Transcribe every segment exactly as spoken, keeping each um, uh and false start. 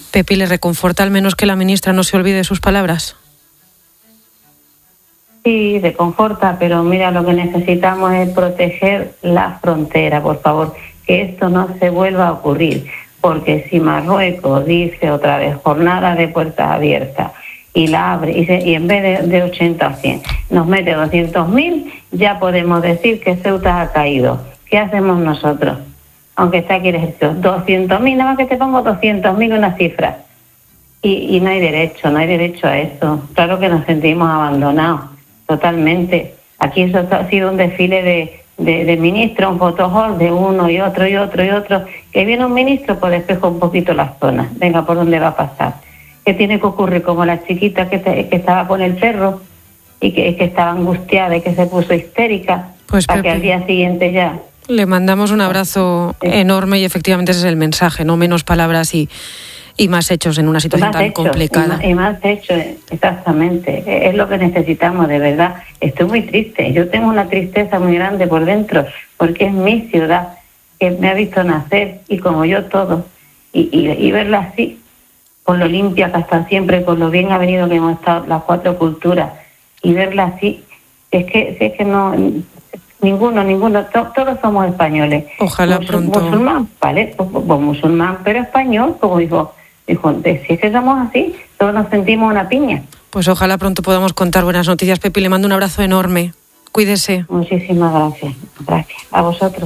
Pepi, ¿le reconforta al menos que la ministra no se olvide de sus palabras? Sí, reconforta, pero mira, lo que necesitamos es proteger la frontera, por favor, que esto no se vuelva a ocurrir, porque si Marruecos dice otra vez jornada de puertas abiertas y la abre y, se, y en vez de, de ochenta a cien nos mete doscientos mil, ya podemos decir que Ceuta ha caído. ¿Qué hacemos nosotros? Aunque está aquí el ejército, doscientos mil, nada más que te pongo doscientos mil una cifra. Y, y no hay derecho, no hay derecho a eso. Claro que nos sentimos abandonados. Totalmente. Aquí eso ha sido un desfile de, de, de ministros, un photoshoot de uno y otro y otro y otro. Que viene un ministro, pues despeja un poquito las zonas. Venga, ¿por dónde va a pasar? ¿Qué tiene que ocurrir? Como la chiquita que, te, que estaba con el perro y que, que estaba angustiada y que se puso histérica, pues, para Pepe, que al día siguiente ya... Le mandamos un abrazo sí. enorme y efectivamente ese es el mensaje, no menos palabras y... Y más hechos en una situación tan hechos, complicada. Y más, y más hechos, exactamente. Es lo que necesitamos, de verdad. Estoy muy triste. Yo tengo una tristeza muy grande por dentro, porque es mi ciudad, que me ha visto nacer, y como yo todo. Y, y, y verla así, con lo limpia que está siempre, con lo bien avenido que hemos estado las cuatro culturas, y verla así, es que, es que no... Ninguno, ninguno, to, todos somos españoles. Ojalá Musul, pronto. Musulmán, ¿vale? Pues, pues musulmán, pero español, como dijo... Dijo, si es que somos así, todos nos sentimos una piña. Pues ojalá pronto podamos contar buenas noticias, Pepi. Le mando un abrazo enorme. Cuídese. Muchísimas gracias. Gracias. A vosotros.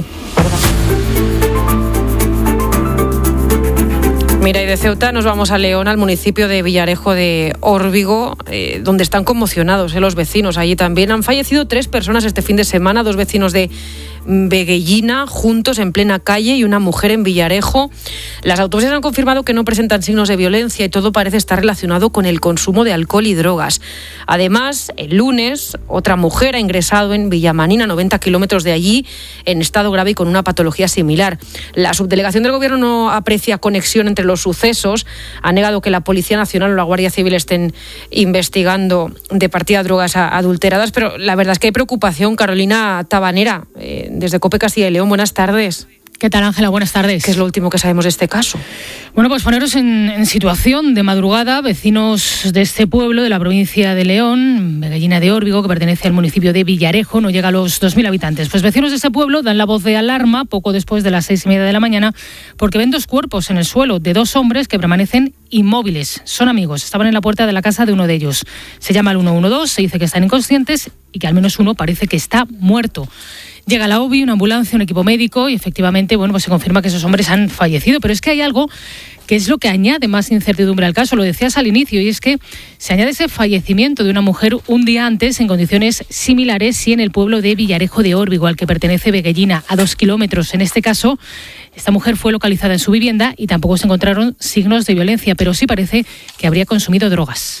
Mira, y de Ceuta nos vamos a León, al municipio de Villarejo de Órbigo, eh, donde están conmocionados eh, los vecinos. Allí también han fallecido tres personas este fin de semana, dos vecinos de Veguellina, juntos en plena calle, y una mujer en Villarejo. Las autopsias han confirmado que no presentan signos de violencia y todo parece estar relacionado con el consumo de alcohol y drogas. Además, el lunes, otra mujer ha ingresado en Villamanina, noventa kilómetros de allí, en estado grave y con una patología similar. La subdelegación del Gobierno no aprecia conexión entre los sucesos. Ha negado que la Policía Nacional o la Guardia Civil estén investigando de partida drogas adulteradas, pero la verdad es que hay preocupación. Carolina Tabanera, eh, desde COPE Castilla y León, buenas tardes. ¿Qué tal, Ángela? Buenas tardes. ¿Qué es lo último que sabemos de este caso? Bueno, pues poneros en, en situación. De madrugada, vecinos de este pueblo de la provincia de León, Veguellina de Órbigo, que pertenece al municipio de Villarejo, no llega a los dos mil habitantes. Pues vecinos de este pueblo dan la voz de alarma poco después de las seis y media de la mañana, porque ven dos cuerpos en el suelo de dos hombres que permanecen inmóviles. Son amigos, estaban en la puerta de la casa de uno de ellos. Se llama al uno uno dos, se dice que están inconscientes y que al menos uno parece que está muerto. Llega la O B I, una ambulancia, un equipo médico y efectivamente, bueno, pues se confirma que esos hombres han fallecido. Pero es que hay algo que es lo que añade más incertidumbre al caso. Lo decías al inicio, y es que se añade ese fallecimiento de una mujer un día antes en condiciones similares y en el pueblo de Villarejo de Órbigo, al que pertenece Veguellina, a dos kilómetros. En este caso, esta mujer fue localizada en su vivienda y tampoco se encontraron signos de violencia, pero sí parece que habría consumido drogas.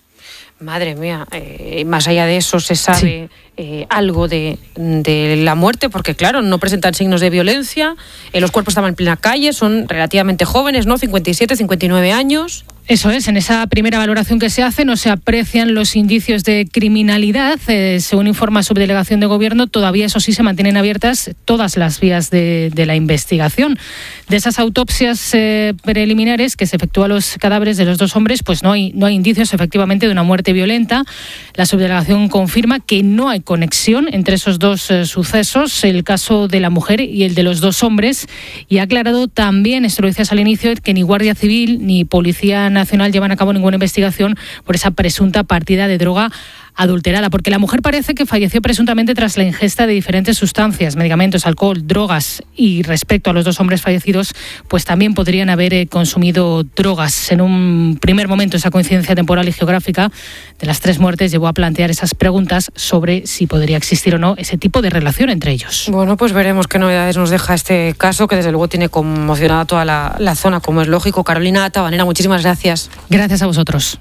Madre mía, eh, más allá de eso se sabe sí. eh, algo de, de la muerte, porque claro, no presentan signos de violencia, eh, los cuerpos estaban en plena calle, son relativamente jóvenes, ¿no? cincuenta y siete, cincuenta y nueve años. Eso es, en esa primera valoración que se hace no se aprecian los indicios de criminalidad. Eh, según informa Subdelegación de Gobierno, todavía, eso sí, se mantienen abiertas todas las vías de, de la investigación. De esas autopsias eh, preliminares que se efectúan los cadáveres de los dos hombres, pues no hay, no hay indicios efectivamente de una muerte violenta. La Subdelegación confirma que no hay conexión entre esos dos eh, sucesos, el caso de la mujer y el de los dos hombres, y ha aclarado también, esto lo decías al inicio, que ni Guardia Civil ni Policía Nacional llevan a cabo ninguna investigación por esa presunta partida de droga adulterada, porque la mujer parece que falleció presuntamente tras la ingesta de diferentes sustancias, medicamentos, alcohol, drogas, y respecto a los dos hombres fallecidos, pues también podrían haber eh, consumido drogas. En un primer momento, esa coincidencia temporal y geográfica de las tres muertes llevó a plantear esas preguntas sobre si podría existir o no ese tipo de relación entre ellos. Bueno, pues veremos qué novedades nos deja este caso, que desde luego tiene conmocionada toda la, la zona, como es lógico. Carolina Tabanera, muchísimas gracias. Gracias a vosotros.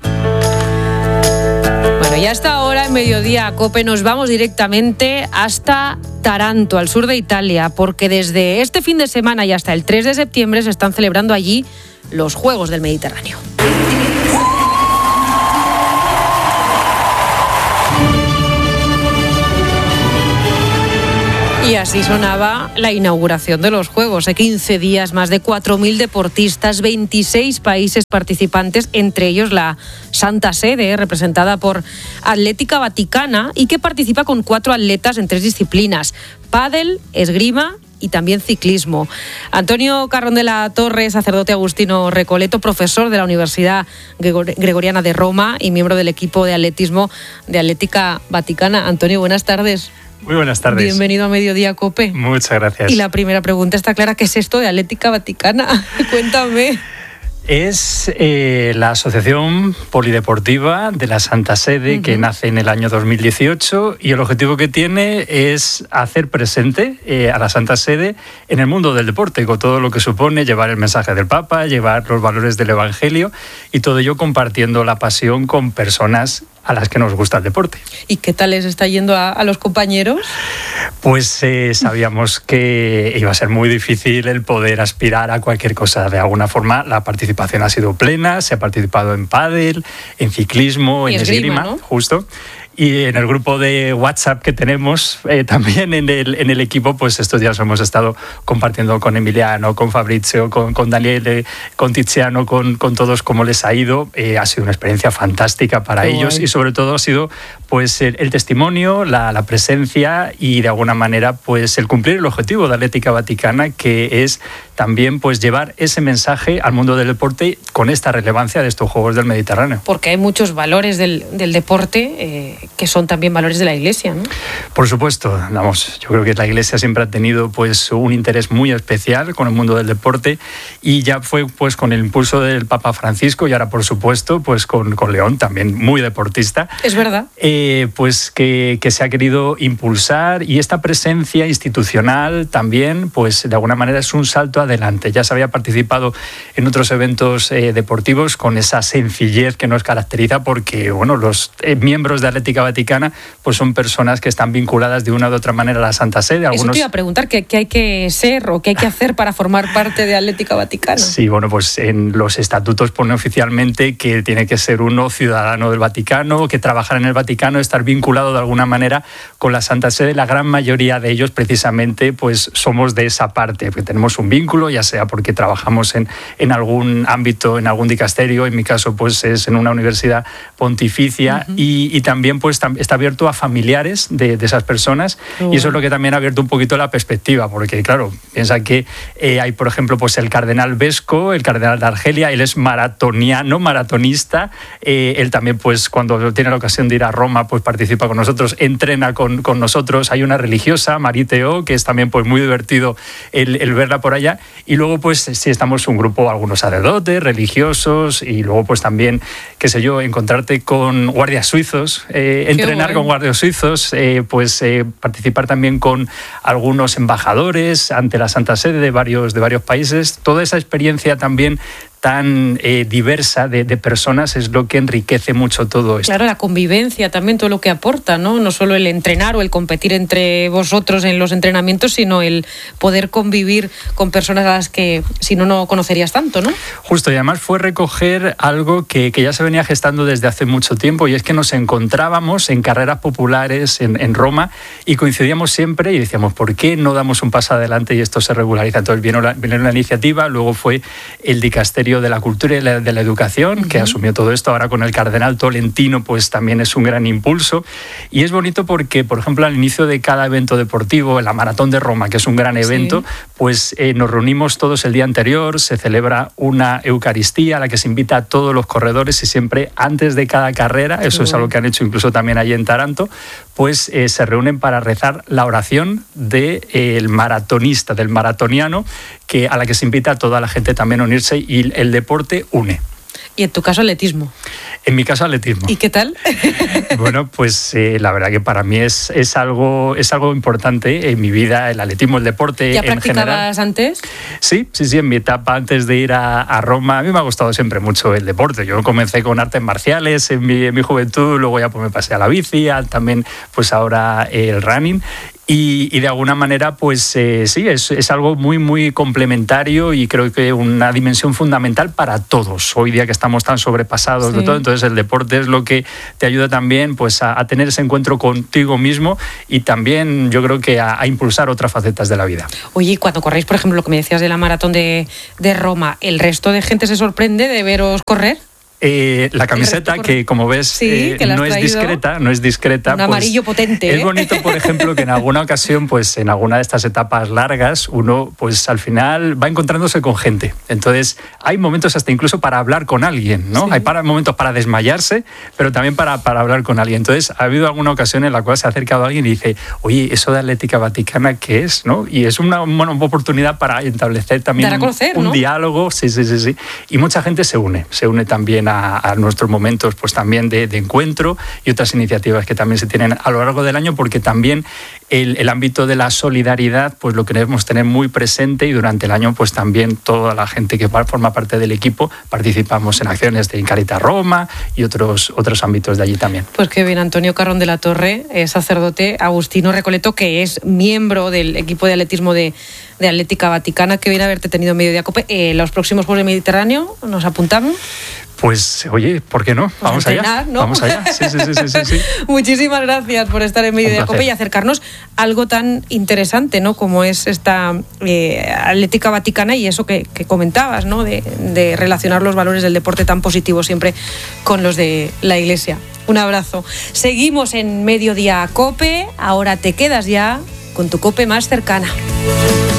Bueno, y hasta ahora en Mediodía COPE nos vamos directamente hasta Taranto, al sur de Italia, porque desde este fin de semana y hasta el tres de septiembre se están celebrando allí los Juegos del Mediterráneo. Y así sonaba la inauguración de los Juegos. De quince días, más de cuatro mil deportistas, veintiséis países participantes, entre ellos la Santa Sede, representada por Atlética Vaticana, y que participa con cuatro atletas en tres disciplinas: pádel, esgrima y también ciclismo. Antonio Carrón de la Torre, sacerdote agustino recoleto, profesor de la Universidad Gregoriana de Roma y miembro del equipo de atletismo de Atlética Vaticana. Antonio, buenas tardes. Muy buenas tardes. Bienvenido a Mediodía Cope. Muchas gracias. Y la primera pregunta está clara: ¿qué es esto de Atlética Vaticana? Cuéntame. Es eh, la Asociación Polideportiva de la Santa Sede, uh-huh. que nace en el año dos mil dieciocho, y el objetivo que tiene es hacer presente eh, a la Santa Sede en el mundo del deporte, con todo lo que supone llevar el mensaje del Papa, llevar los valores del Evangelio, y todo ello compartiendo la pasión con personas a las que nos gusta el deporte. ¿Y qué tal les está yendo a, a los compañeros? Pues eh, sabíamos que iba a ser muy difícil el poder aspirar a cualquier cosa. De alguna forma, la participación ha sido plena, se ha participado en pádel, en ciclismo, y en esgrima, ¿no? Justo. Y en el grupo de WhatsApp que tenemos, eh, también en el, en el equipo, pues estos días hemos estado compartiendo con Emiliano, con Fabrizio, con, con Daniele, con Tiziano, con, con todos cómo les ha ido. Eh, ha sido una experiencia fantástica para Qué ellos guay. Y sobre todo ha sido pues el, el testimonio, la, la presencia y de alguna manera pues el cumplir el objetivo de Atlética Vaticana, que es también pues llevar ese mensaje al mundo del deporte con esta relevancia de estos Juegos del Mediterráneo. Porque hay muchos valores del, del deporte eh, que son también valores de la Iglesia, ¿no? Por supuesto, vamos, yo creo que la Iglesia siempre ha tenido pues un interés muy especial con el mundo del deporte, y ya fue pues con el impulso del Papa Francisco, y ahora por supuesto pues con, con León, también muy deportista. Es verdad. Eh, pues que, que se ha querido impulsar, y esta presencia institucional también pues de alguna manera es un salto adelante. Ya se había participado en otros eventos eh, deportivos con esa sencillez que nos caracteriza, porque bueno, los eh, miembros de Atlética Vaticana pues son personas que están vinculadas de una u otra manera a la Santa Sede. Algunos... Eso te iba a preguntar, ¿qué, qué hay que ser o qué hay que hacer para formar parte de Atlética Vaticana? Sí, bueno, pues en los estatutos pone oficialmente que tiene que ser uno ciudadano del Vaticano, que trabajar en el Vaticano, estar vinculado de alguna manera con la Santa Sede. La gran mayoría de ellos precisamente pues somos de esa parte, que tenemos un vínculo, ya sea porque trabajamos en, en algún ámbito, en algún dicasterio, en mi caso pues es en una universidad pontificia, uh-huh. y, y también pues está abierto a familiares de, de esas personas, uh-huh. y eso es lo que también ha abierto un poquito la perspectiva, porque claro, piensa que eh, hay por ejemplo pues el cardenal Vesco, el cardenal de Argelia, él es maratoniano, maratonista, eh, él también pues cuando tiene la ocasión de ir a Roma pues participa con nosotros, entrena con, con nosotros. Hay una religiosa, Mariteo, que es también pues muy divertido el, el verla por allá, y luego pues sí estamos un grupo, algunos sacerdotes, religiosos, y luego pues también, qué sé yo, encontrarte con guardias suizos, eh, entrenar con guardias suizos, eh, pues eh, participar también con algunos embajadores ante la Santa Sede de varios, de varios países. Toda esa experiencia también tan eh, diversa de, de personas es lo que enriquece mucho todo esto. Claro, la convivencia también, todo lo que aporta, ¿no? No solo el entrenar o el competir entre vosotros en los entrenamientos, sino el poder convivir con personas a las que si no, no conocerías tanto, ¿no? Justo, y además fue recoger algo que, que ya se venía gestando desde hace mucho tiempo, y es que nos encontrábamos en carreras populares en, en Roma, y coincidíamos siempre y decíamos, ¿por qué no damos un paso adelante y esto se regulariza? Entonces vino la, vino la iniciativa, luego fue el dicasterio de la Cultura y de la Educación, uh-huh. que asumió todo esto. Ahora con el cardenal Tolentino pues también es un gran impulso, y es bonito porque, por ejemplo, al inicio de cada evento deportivo, en la Maratón de Roma, que es un gran evento, sí. pues eh, nos reunimos todos el día anterior, se celebra una Eucaristía a la que se invita a todos los corredores, y siempre antes de cada carrera, eso uh-huh. es algo que han hecho incluso también allí en Taranto, pues eh, se reúnen para rezar la oración del de, eh, maratonista, del maratoniano, que, a la que se invita a toda la gente también a unirse, y el deporte une. ¿Y en tu caso atletismo? En mi caso atletismo. ¿Y qué tal? Bueno, pues eh, la verdad que para mí es, es, algo, es algo importante en mi vida, el atletismo, el deporte ¿Ya en general. ¿Ya practicabas antes? Sí, sí, sí, en mi etapa antes de ir a, a Roma, a mí me ha gustado siempre mucho el deporte. Yo comencé con artes marciales en mi, en mi juventud, luego ya pues me pasé a la bici, a, también pues ahora el running. Y, y de alguna manera, pues eh, sí, es, es algo muy, muy complementario y creo que una dimensión fundamental para todos. Hoy día que estamos tan sobrepasados sí. de todo, entonces el deporte es lo que te ayuda también pues, a, a tener ese encuentro contigo mismo y también yo creo que a, a impulsar otras facetas de la vida. Oye, cuando corréis, por ejemplo, lo que me decías de la maratón de, de Roma, ¿el resto de gente se sorprende de veros correr? Eh, la camiseta que como ves sí, eh, que no es discreta, no es discreta. Un amarillo pues, potente. Es ¿eh? bonito, por ejemplo, que en alguna ocasión, pues en alguna de estas etapas largas, uno, pues al final va encontrándose con gente. Entonces, hay momentos hasta incluso para hablar con alguien, ¿no? Sí. Hay para, momentos para desmayarse, pero también para, para hablar con alguien. Entonces, ha habido alguna ocasión en la cual se ha acercado alguien y dice, oye, eso de Atlética Vaticana, ¿qué es? ¿No? Y es una buena oportunidad para establecer también Dar a conocer, un, ¿no? un diálogo. Sí, sí, sí, sí. Y mucha gente se une, se une también a, a nuestros momentos pues también de, de encuentro y otras iniciativas que también se tienen a lo largo del año, porque también el, el ámbito de la solidaridad pues lo queremos tener muy presente y durante el año pues también toda la gente que forma parte del equipo participamos en acciones de Caritas Roma y otros, otros ámbitos de allí también. Pues qué bien. Antonio Carrón de la Torre, eh, sacerdote, Agustino Recoleto, que es miembro del equipo de atletismo de, de Atlética Vaticana, que viene a haberte tenido en Mediodía Cope. Eh, los próximos Juegos del Mediterráneo, ¿nos apuntamos? Pues, oye, ¿por qué no? Vamos pues entrenar, allá. ¿no? Vamos allá. Sí, sí, sí, sí, sí, sí. Muchísimas gracias por estar en Mediodía Cope y acercarnos a algo tan interesante, ¿no? Como es esta eh, Atlética Vaticana y eso que, que comentabas, ¿no? De, de relacionar los valores del deporte tan positivos siempre con los de la Iglesia. Un abrazo. Seguimos en Mediodía Cope. Ahora te quedas ya con tu Cope más cercana.